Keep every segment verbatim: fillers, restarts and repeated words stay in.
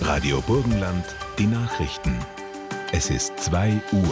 Radio Burgenland, die Nachrichten. Es ist zwei Uhr.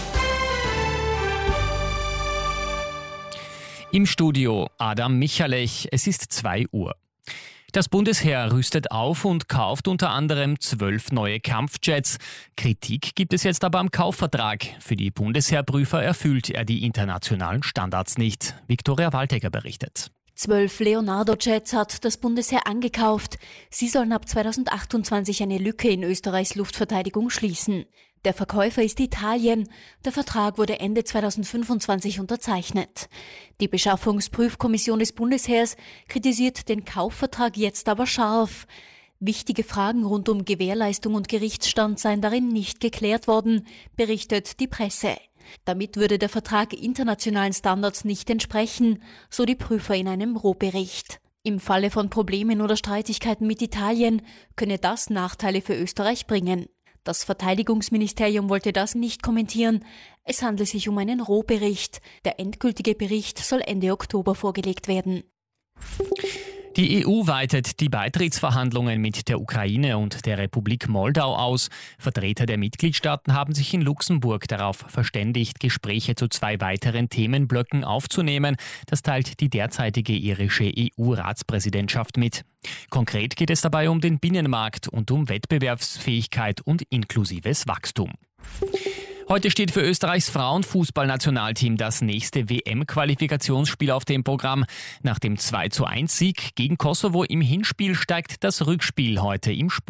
Im Studio Adam Michalech, es ist zwei Uhr. Das Bundesheer rüstet auf und kauft unter anderem zwölf neue Kampfjets. Kritik gibt es jetzt aber am Kaufvertrag. Für die Bundesheerprüfer erfüllt er die internationalen Standards nicht. Viktoria Waltegger berichtet. Zwölf Leonardo-Jets hat das Bundesheer angekauft. Sie sollen ab zweitausendachtundzwanzig eine Lücke in Österreichs Luftverteidigung schließen. Der Verkäufer ist Italien. Der Vertrag wurde Ende zweitausendfünfundzwanzig unterzeichnet. Die Beschaffungsprüfkommission des Bundesheers kritisiert den Kaufvertrag jetzt aber scharf. Wichtige Fragen rund um Gewährleistung und Gerichtsstand seien darin nicht geklärt worden, berichtet die Presse. Damit würde der Vertrag internationalen Standards nicht entsprechen, so die Prüfer in einem Rohbericht. Im Falle von Problemen oder Streitigkeiten mit Italien könne das Nachteile für Österreich bringen. Das Verteidigungsministerium wollte das nicht kommentieren. Es handelt sich um einen Rohbericht. Der endgültige Bericht soll Ende Oktober vorgelegt werden. Die E U weitet die Beitrittsverhandlungen mit der Ukraine und der Republik Moldau aus. Vertreter der Mitgliedstaaten haben sich in Luxemburg darauf verständigt, Gespräche zu zwei weiteren Themenblöcken aufzunehmen. Das teilt die derzeitige irische E U-Ratspräsidentschaft mit. Konkret geht es dabei um den Binnenmarkt und um Wettbewerbsfähigkeit und inklusives Wachstum. Heute steht für Österreichs Frauenfußballnationalteam das nächste W M-Qualifikationsspiel auf dem Programm. Nach dem zwei zu eins Sieg gegen Kosovo im Hinspiel steigt das Rückspiel heute im Sport.